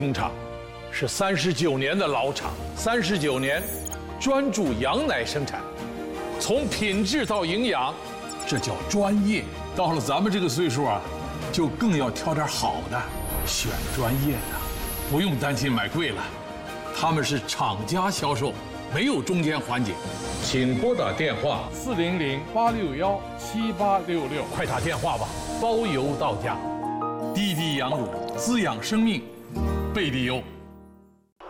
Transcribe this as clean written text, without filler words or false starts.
工厂是39年的老厂，39年专注羊奶生产，从品质到营养，这叫专业。到了咱们这个岁数啊，就更要挑点好的，选专业的，不用担心买贵了。他们是厂家销售，没有中间环节。请拨打电话 400-861-7866， 快打电话吧，包邮到家。滴滴羊乳滋养生命，贝利优。